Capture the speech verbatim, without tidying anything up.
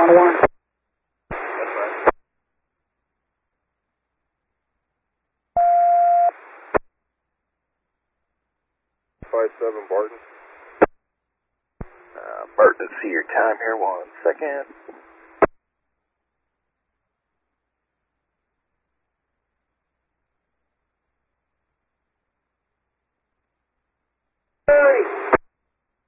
the one. That's right. Five seven Barton. Uh, Barton, see your time here. One second.